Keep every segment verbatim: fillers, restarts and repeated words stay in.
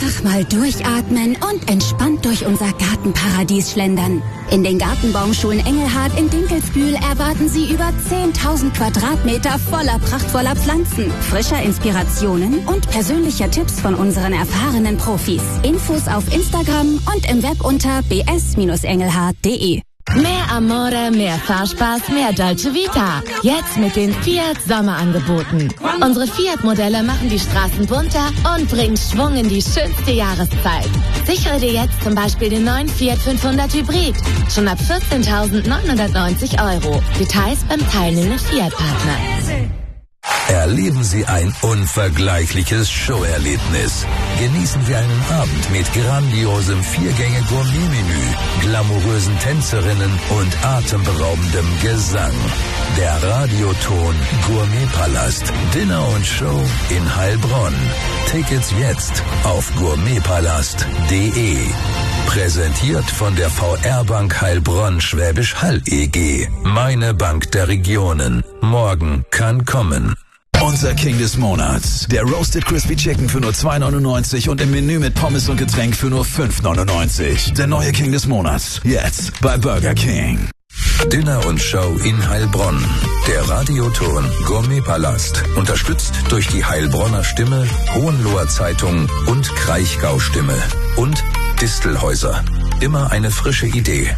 Einfach mal durchatmen und entspannt durch unser Gartenparadies schlendern. In den Gartenbaumschulen Engelhart in Dinkelsbühl erwarten Sie über zehntausend Quadratmeter voller prachtvoller Pflanzen, frischer Inspirationen und persönlicher Tipps von unseren erfahrenen Profis. Infos auf Instagram und im Web unter b s Bindestrich engelhart punkt d e. Mehr Amore, mehr Fahrspaß, mehr Dolce Vita. Jetzt mit den Fiat Sommerangeboten. Unsere Fiat-Modelle machen die Straßen bunter und bringen Schwung in die schönste Jahreszeit. Sichere dir jetzt zum Beispiel den neuen Fiat fünfhundert Hybrid. Schon ab vierzehntausendneunhundertneunzig Euro. Details beim teilnehmenden Fiat-Partner. Erleben Sie ein unvergleichliches Showerlebnis. Genießen Sie einen Abend mit grandiosem Viergänge-Gourmet-Menü, glamourösen Tänzerinnen und atemberaubendem Gesang. Der Radioton Gourmetpalast. Dinner und Show in Heilbronn. Tickets jetzt auf gourmetpalast punkt d e. Präsentiert von der V R-Bank Heilbronn Schwäbisch Hall E G. Meine Bank der Regionen. Morgen kann kommen. Unser King des Monats. Der Roasted Crispy Chicken für nur zwei neunundneunzig und im Menü mit Pommes und Getränk für nur fünf neunundneunzig. Der neue King des Monats. Jetzt bei Burger King. Dinner und Show in Heilbronn. Der Radioton Gourmetpalast. Unterstützt durch die Heilbronner Stimme, Hohenloher Zeitung und Kraichgau Stimme. Und Distelhäuser. Immer eine frische Idee.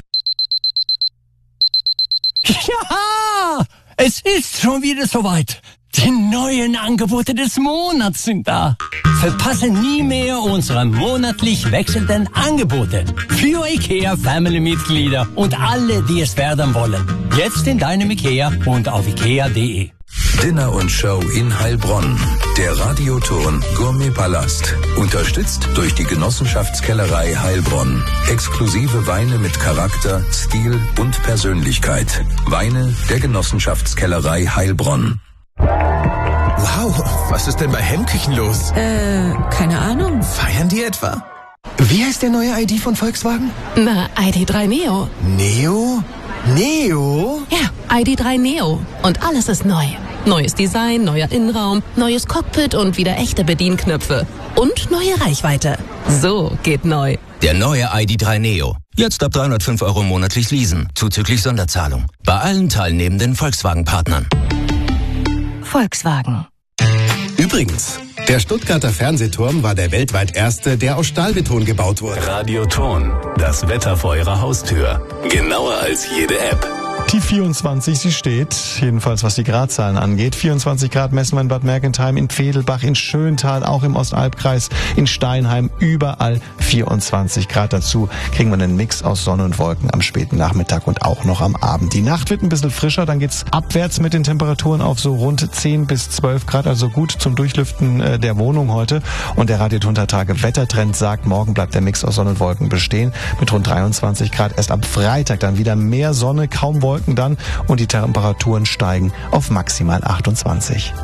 Ja, es ist schon wieder soweit. Die neuen Angebote des Monats sind da. Verpasse nie mehr unsere monatlich wechselnden Angebote. Für IKEA Family-Mitglieder und alle, die es werden wollen. Jetzt in deinem IKEA und auf ikea punkt d e. Dinner und Show in Heilbronn. Der Radioton Gourmetpalast. Unterstützt durch die Genossenschaftskellerei Heilbronn. Exklusive Weine mit Charakter, Stil und Persönlichkeit. Weine der Genossenschaftskellerei Heilbronn. Wow, was ist denn bei Hemküchen los? Äh, keine Ahnung. Feiern die etwa? Wie heißt der neue I D von Volkswagen? Na, I D drei Neo. Neo? Neo? Ja, I D drei Neo. Und alles ist neu. Neues Design, neuer Innenraum, neues Cockpit und wieder echte Bedienknöpfe. Und neue Reichweite. So geht neu. Der neue I D drei Neo. Jetzt ab dreihundertfünf Euro monatlich leasen, zuzüglich Sonderzahlung. Bei allen teilnehmenden Volkswagen-Partnern. Volkswagen. Übrigens, der Stuttgarter Fernsehturm war der weltweit erste, der aus Stahlbeton gebaut wurde. Radioton, das Wetter vor Ihrer Haustür. Genauer als jede App. Die vierundzwanzig, sie steht, jedenfalls was die Gradzahlen angeht. vierundzwanzig Grad messen wir in Bad Mergentheim, in Vedelbach, in Schöntal, auch im Ostalbkreis, in Steinheim, überall vierundzwanzig Grad. Dazu kriegen wir einen Mix aus Sonne und Wolken am späten Nachmittag und auch noch am Abend. Die Nacht wird ein bisschen frischer, dann geht's abwärts mit den Temperaturen auf so rund zehn bis zwölf Grad, also gut zum Durchlüften äh, der Wohnung heute. Und der Radio-Tage Wettertrend sagt, morgen bleibt der Mix aus Sonne und Wolken bestehen mit rund dreiundzwanzig Grad. Erst am Freitag dann wieder mehr Sonne, kaum Wolken dann und die Temperaturen steigen auf maximal achtundzwanzig.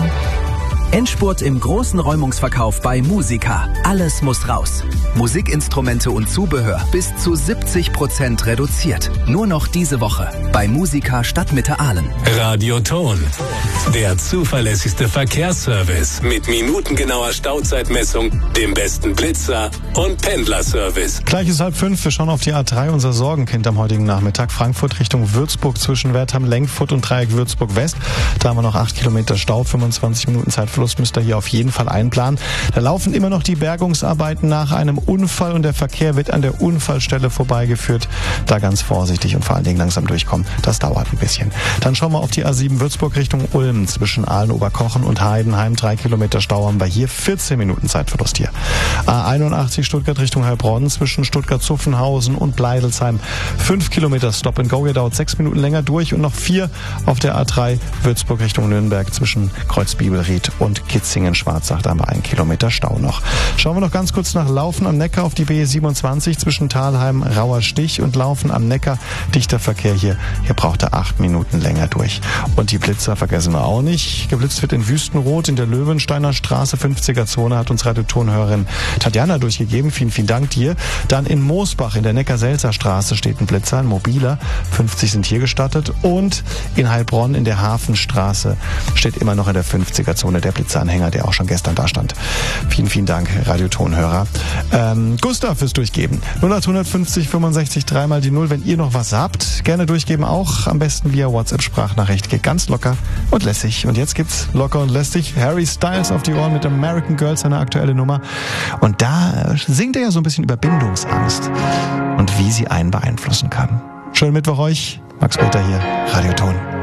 Endspurt im großen Räumungsverkauf bei Musica. Alles muss raus. Musikinstrumente und Zubehör bis zu siebzig Prozent reduziert. Nur noch diese Woche bei Musica Stadtmitte Aalen. Radioton, der zuverlässigste Verkehrsservice mit minutengenauer Stauzeitmessung, dem besten Blitzer und Pendlerservice. Gleich ist halb fünf, wir schauen auf die A drei, unser Sorgenkind am heutigen Nachmittag. Frankfurt Richtung Würzburg zwischen Wertheim, Lenkfurt und Dreieck Würzburg West. Da haben wir noch acht Kilometer Stau, fünfundzwanzig Minuten Zeitverlust müsst ihr hier auf jeden Fall einplanen. Da laufen immer noch die Bergungsarbeiten nach einem Unfall und der Verkehr wird an der Unfallstelle vorbeigeführt. Da ganz vorsichtig und vor allen Dingen langsam durchkommen. Das dauert ein bisschen. Dann schauen wir auf die A sieben Würzburg Richtung Ulm zwischen Aalen, Oberkochen und Heidenheim. Drei Kilometer Stau haben wir hier. vierzehn Minuten Zeitverlust hier. A einundachtzig Stuttgart Richtung Heilbronn zwischen Stuttgart-Zuffenhausen und Bleidelsheim. Fünf Kilometer Stop and Go. Hier dauert sechs Minuten länger durch und noch vier auf der A drei Würzburg Richtung Nürnberg zwischen Kreuzbibelried und Kitzingen-Schwarzach. Da haben wir einen Kilometer Stau noch. Schauen wir noch ganz kurz nach Laufen am Neckar auf die B siebenundzwanzig zwischen Thalheim, Rauer Stich und Laufen am Neckar. Dichter Verkehr hier. Hier braucht er acht Minuten länger durch. Und die Blitzer vergessen wir auch nicht. Geblitzt wird in Wüstenrot in der Löwensteiner Straße, fünfziger Zone, hat uns Radiotonhörerin Tatjana durchgegeben. Vielen, vielen Dank dir. Dann in Moosbach in der Neckar-Selzer Straße steht ein Blitzer, ein mobiler. fünfzig sind hier gestattet. Und in Heilbronn in der Hafenstraße steht immer noch in der fünfziger Zone der Blitzer. Blitzanhänger, der auch schon gestern da stand. Vielen, vielen Dank, Radiotonhörer. Ähm, Gustav fürs Durchgeben. null acht fünfzig fünfundsechzig dreimal die Null. Wenn ihr noch was habt, gerne durchgeben. Auch am besten via WhatsApp-Sprachnachricht. Geht ganz locker und lässig. Und jetzt gibt's locker und lässig Harry Styles auf die Ohren mit American Girl, seine aktuelle Nummer. Und da singt er ja so ein bisschen über Bindungsangst und wie sie einen beeinflussen kann. Schönen Mittwoch euch. Max Peter hier, Radioton.